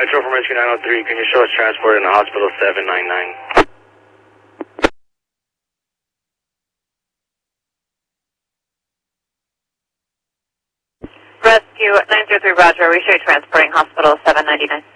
Metro from Rescue 903, can you show us transport in the hospital 799? Rescue 903, Roger. We show you transporting hospital 799.